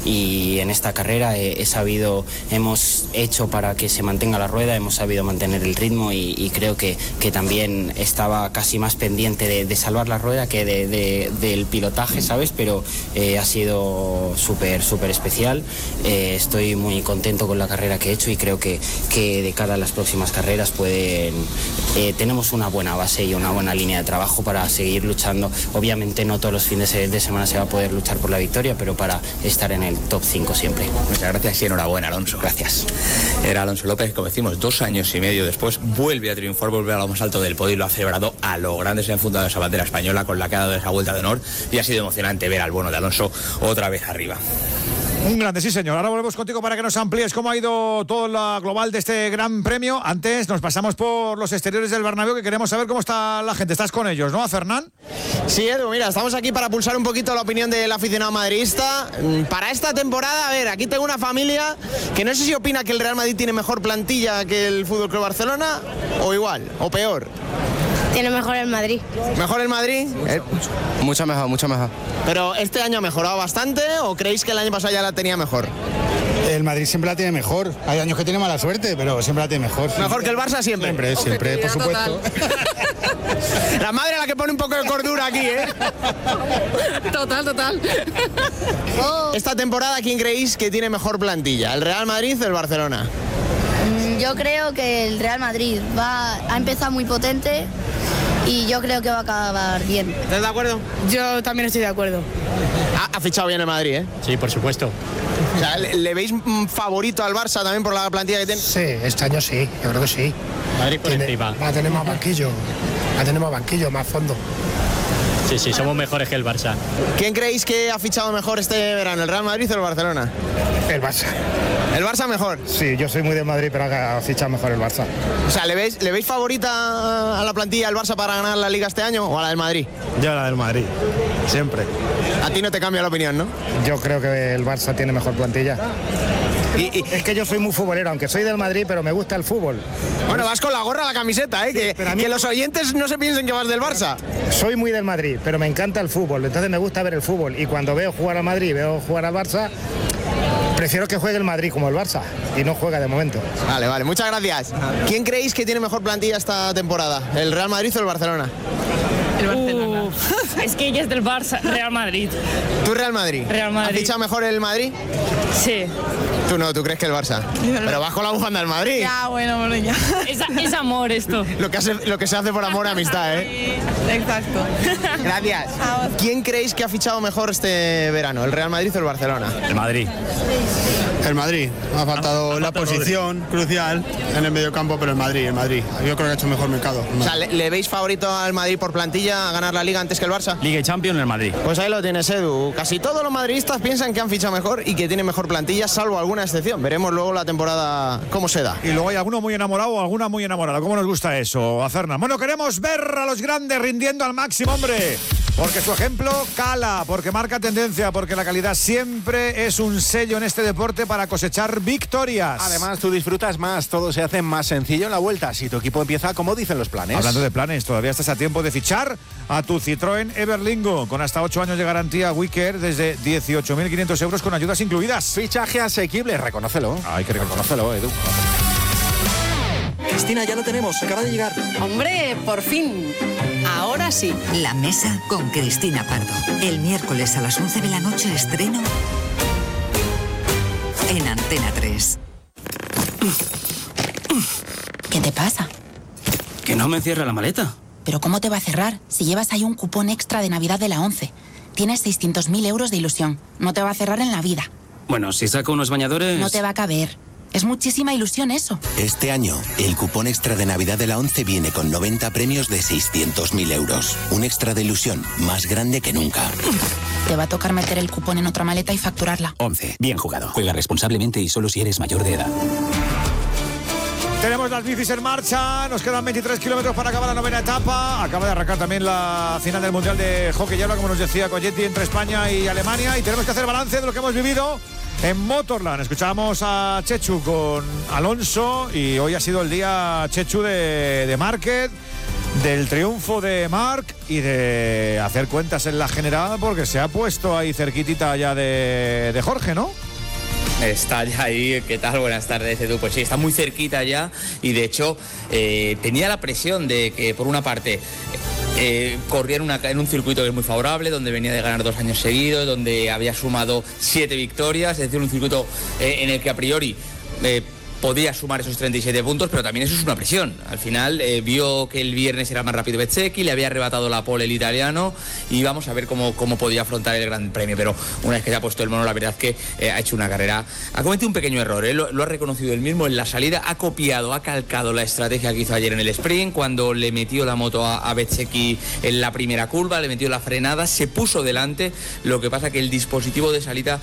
y en esta carrera hemos hecho para que se mantenga la rueda, hemos sabido mantener el ritmo y creo que también estaba casi más pendiente de salvar la rueda que del pilotaje, ¿sabes? Pero ha sido súper especial. Estoy muy contento con la carrera que he hecho y creo que de cara a las próximas carreras tenemos una buena base y una buena línea de trabajo para seguir luchando. Obviamente no todos los fines de semana se va a poder luchar por la victoria, pero para estar en el top 5 siempre. Muchas gracias y enhorabuena, Alonso. Gracias. Era Alonso López, como decimos, 2 años y medio después vuelve a triunfar, vuelve a lo más alto del podio y lo ha celebrado a lo grande. Se ha enfundado esa bandera española con la que ha dado esa vuelta de honor y ha sido emocionante ver al bueno de Alonso otra vez arriba. Un grande, sí señor. Ahora volvemos contigo para que nos amplíes cómo ha ido todo la global de este gran premio. Antes nos pasamos por los exteriores del Bernabéu, que queremos saber cómo está la gente. ¿Estás con ellos, no, Fernán? Sí, Edu, mira, estamos aquí para pulsar un poquito la opinión del aficionado madridista. Para esta temporada, a ver, aquí tengo una familia que no sé si opina que el Real Madrid tiene mejor plantilla que el FC Barcelona, o igual, o peor. Tiene mejor el Madrid. ¿Mejor el Madrid? Mucho mejor, mucho mejor. ¿Pero este año ha mejorado bastante o creéis que el año pasado ya la tenía mejor? El Madrid siempre la tiene mejor. Hay años que tiene mala suerte, pero siempre la tiene mejor. ¿Mejor que el Barça siempre? Siempre, por supuesto. La madre la que pone un poco de cordura aquí, ¿eh? Total. Esta temporada, ¿quién creéis que tiene mejor plantilla? ¿El Real Madrid o el Barcelona? Yo creo que el Real Madrid ha empezado muy potente y yo creo que va a acabar bien. ¿Estás de acuerdo? Yo también estoy de acuerdo. Ha fichado bien el Madrid, ¿eh? Sí, por supuesto. O sea, ¿le veis favorito al Barça también por la plantilla que tiene? Sí, este año sí, yo creo que sí. Madrid por encima. Va a tener más banquillo, más fondo. Sí, somos mejores que el Barça. ¿Quién creéis que ha fichado mejor este verano, el Real Madrid o el Barcelona? El Barça. ¿El Barça mejor? Sí, yo soy muy de Madrid, pero ha fichado mejor el Barça. O sea, ¿le veis favorita a la plantilla del Barça para ganar la Liga este año o a la del Madrid? Yo la del Madrid, siempre. A ti no te cambia la opinión, ¿no? Yo creo que el Barça tiene mejor plantilla. Y es que yo soy muy futbolero, aunque soy del Madrid, pero me gusta el fútbol. Bueno, vas con la gorra, la camiseta, ¿eh? Sí, que los oyentes no se piensen que vas del Barça. Soy muy del Madrid, pero me encanta el fútbol, entonces me gusta ver el fútbol. Y cuando veo jugar al Madrid, veo jugar al Barça, prefiero que juegue el Madrid como el Barça, y no juega de momento. Vale, muchas gracias. ¿Quién creéis que tiene mejor plantilla esta temporada? ¿El Real Madrid o el Barcelona? El Barcelona. Es que ella es del Barça, Real Madrid. ¿Tú Real Madrid? Real Madrid. ¿Ha fichado mejor el Madrid? Sí. Tú no, ¿tú crees que el Barça? Pero vas con la bufanda del Madrid. Ya, bueno, ya. Es amor esto. Lo que se hace por amor y amistad, ¿eh? Exacto. Gracias. ¿Quién creéis que ha fichado mejor este verano, el Real Madrid o el Barcelona? El Madrid. El Madrid. Ha faltado la posición crucial en el mediocampo, pero el Madrid. Yo creo que ha hecho mejor mercado. O sea, ¿le veis favorito al Madrid por plantilla a ganar la Liga antes que el Barça? Liga y Champions, el Madrid. Pues ahí lo tienes, Edu. Casi todos los madridistas piensan que han fichado mejor y que tienen mejor plantilla, salvo alguna excepción. Veremos luego la temporada cómo se da. Y luego hay alguno muy enamorado o alguna muy enamorada. ¿Cómo nos gusta eso, Acerna? Bueno, queremos ver a los grandes rindiendo al máximo, hombre. Porque su ejemplo cala, porque marca tendencia, porque la calidad siempre es un sello en este deporte para cosechar victorias. Además, tú disfrutas más, todo se hace más sencillo en la vuelta si tu equipo empieza como dicen los planes. Hablando de planes, todavía estás a tiempo de fichar a tu Citroën Everlingo, con hasta 8 años de garantía Wicker desde 18.500 euros con ayudas incluidas. Fichaje asequible, reconócelo. Hay que reconocerlo, Edu. Cristina, ya lo tenemos, acaba de llegar. Hombre, por fin. Ahora sí. La Mesa con Cristina Pardo. El miércoles a las 11 de la noche estreno en Antena 3. ¿Qué te pasa? Que no me cierra la maleta. ¿Pero cómo te va a cerrar si llevas ahí un cupón extra de Navidad de la 11? Tienes 600.000 euros de ilusión. No te va a cerrar en la vida. Bueno, si saco unos bañadores... No te va a caber. Es muchísima ilusión eso. Este año, el cupón extra de Navidad de la 11 viene con 90 premios de 600.000 euros. Un extra de ilusión más grande que nunca. Te va a tocar meter el cupón en otra maleta y facturarla. 11. Bien jugado. Juega responsablemente y solo si eres mayor de edad. Tenemos las bicis en marcha, nos quedan 23 kilómetros para acabar la novena etapa. Acaba de arrancar también la final del Mundial de Hockey Hierba, como nos decía Coyetti, entre España y Alemania. Y tenemos que hacer balance de lo que hemos vivido en Motorland. Escuchábamos a Chechu con Alonso y hoy ha sido el día, Chechu, de Márquez. del triunfo de Marc y de hacer cuentas en la general, porque se ha puesto ahí cerquitita ya de Jorge, ¿no? Está ya ahí. ¿Qué tal? Buenas tardes, Edu. Pues sí, está muy cerquita ya y de hecho tenía la presión de que por una parte corría en un circuito que es muy favorable, donde venía de ganar 2 años seguidos, donde había sumado 7 victorias, es decir, un circuito en el que a priori podía sumar esos 37 puntos, pero también eso es una presión. Al final vio que el viernes era más rápido Bezzecchi, le había arrebatado la pole el italiano y vamos a ver cómo podía afrontar el Gran Premio. Pero una vez que se ha puesto el mono, la verdad es que ha hecho una carrera, ha cometido un pequeño error, lo ha reconocido él mismo en la salida, ha copiado, ha calcado la estrategia que hizo ayer en el sprint, cuando le metió la moto a Bezzecchi en la primera curva, le metió la frenada, se puso delante, lo que pasa que el dispositivo de salida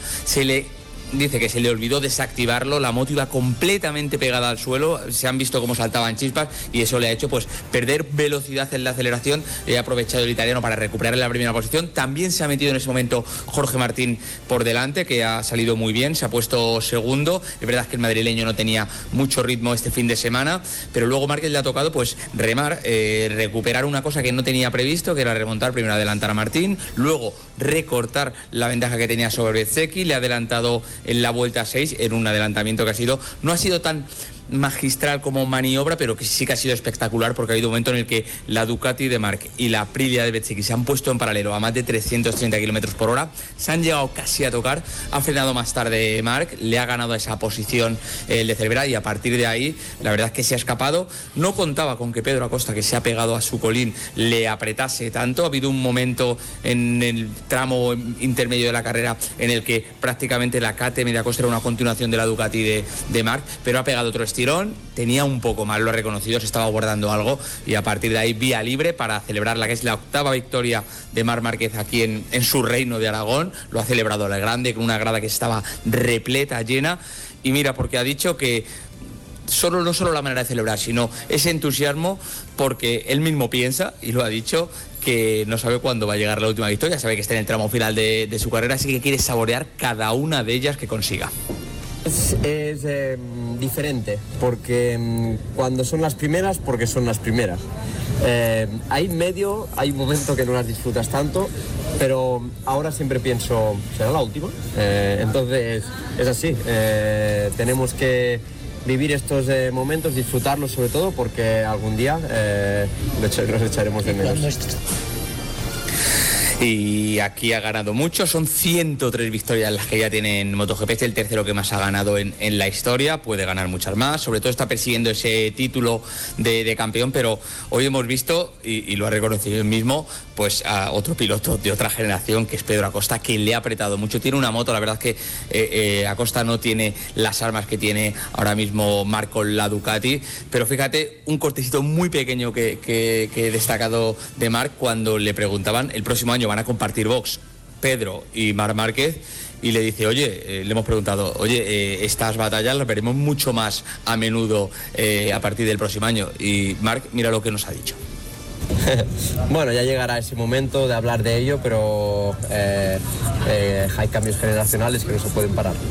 dice que se le olvidó desactivarlo, la moto iba completamente pegada al suelo, se han visto cómo saltaban chispas y eso le ha hecho pues perder velocidad en la aceleración. Ha aprovechado el italiano para recuperar en la primera posición. También se ha metido en ese momento Jorge Martín por delante, que ha salido muy bien, se ha puesto segundo. Es verdad que el madrileño no tenía mucho ritmo este fin de semana, pero luego Márquez le ha tocado pues remar, recuperar una cosa que no tenía previsto, que era remontar, primero adelantar a Martín, luego recortar la ventaja que tenía sobre Bezzecchi, le ha adelantado en la vuelta 6, en un adelantamiento que no ha sido tan magistral como maniobra, pero que sí que ha sido espectacular, porque ha habido un momento en el que la Ducati de Marc y la Aprilia de Bezzecchi se han puesto en paralelo a más de 330 km por hora, se han llegado casi a tocar, ha frenado más tarde Marc, le ha ganado a esa posición el de Cervera y a partir de ahí la verdad es que se ha escapado. No contaba con que Pedro Acosta, que se ha pegado a su colín, le apretase tanto. Ha habido un momento en el tramo intermedio de la carrera en el que prácticamente la KTM de Acosta era una continuación de la Ducati de Marc, pero ha pegado otro estirón, tenía un poco mal, lo ha reconocido, se estaba guardando algo y a partir de ahí vía libre para celebrar la que es la 8ª victoria de Marc Márquez aquí en su reino de Aragón. Lo ha celebrado a la grande con una grada que estaba repleta, llena, y mira, porque ha dicho que no solo la manera de celebrar, sino ese entusiasmo, porque él mismo piensa, y lo ha dicho, que no sabe cuándo va a llegar la última victoria, sabe que está en el tramo final de su carrera, así que quiere saborear cada una de ellas que consiga. Es diferente, porque cuando son las primeras, porque son las primeras. Hay un momento que no las disfrutas tanto, pero ahora siempre pienso, ¿será la última? Entonces es así, tenemos que vivir estos momentos, disfrutarlos sobre todo, porque algún día nos echaremos de menos. Y aquí ha ganado mucho, son 103 victorias las que ya tiene en MotoGP, es el tercero que más ha ganado en la historia, puede ganar muchas más, sobre todo está persiguiendo ese título de campeón, pero hoy hemos visto, y lo ha reconocido él mismo, pues a otro piloto de otra generación, que es Pedro Acosta, que le ha apretado mucho, tiene una moto, la verdad es que Acosta no tiene las armas que tiene ahora mismo Marc con la Ducati, pero fíjate, un cortecito muy pequeño que he destacado de Marc cuando le preguntaban, el próximo año van a compartir box Pedro y Marc Márquez, y le dice, le hemos preguntado, estas batallas las veremos mucho más a menudo a partir del próximo año, y Marc, mira lo que nos ha dicho. Bueno, ya llegará ese momento de hablar de ello, pero hay cambios generacionales que no se pueden parar.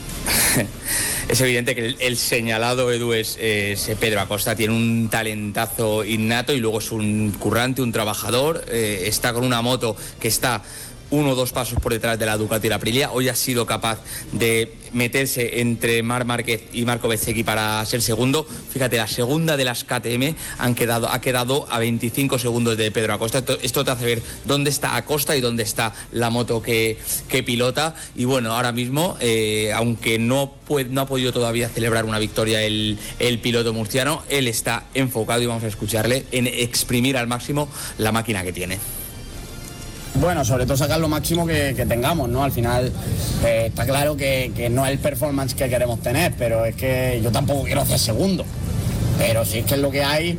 Es evidente que el señalado, Edu, es Pedro Acosta. Tiene un talentazo innato y luego es un currante, un trabajador. Está con una moto que está 1 o 2 pasos por detrás de la Ducati y la Aprilia. Hoy ha sido capaz de meterse entre Marc Márquez y Marco Bezzecchi para ser segundo. Fíjate, la segunda de las KTM ha quedado a 25 segundos de Pedro Acosta. Esto te hace ver dónde está Acosta y dónde está la moto que pilota. Y bueno, ahora mismo, aunque no ha podido todavía celebrar una victoria el piloto murciano, él está enfocado, y vamos a escucharle, en exprimir al máximo la máquina que tiene. Bueno, sobre todo sacar lo máximo que tengamos, ¿no? Al final está claro que no es el performance que queremos tener, pero es que yo tampoco quiero hacer segundo. Pero si es que es lo que hay,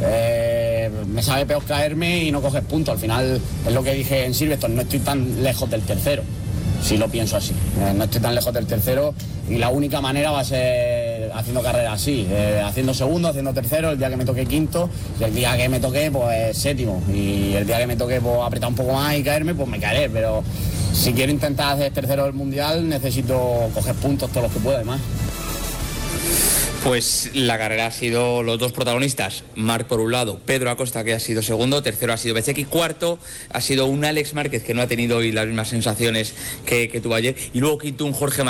me sabe peor caerme y no coges puntos. Al final es lo que dije en Silverstone, no estoy tan lejos del tercero, si lo pienso así. No estoy tan lejos del tercero y la única manera va a ser haciendo carreras así, haciendo segundo, haciendo tercero, el día que me toque quinto, y el día que me toque pues séptimo, y el día que me toque pues apretar un poco más y caerme, pues me caeré, pero si quiero intentar hacer tercero del mundial necesito coger puntos todos los que pueda, además. Pues la carrera ha sido los dos protagonistas, Marc por un lado, Pedro Acosta que ha sido segundo, tercero ha sido Bezzecchi, cuarto ha sido un Alex Márquez que no ha tenido hoy las mismas sensaciones que tuvo ayer, y luego quinto un Jorge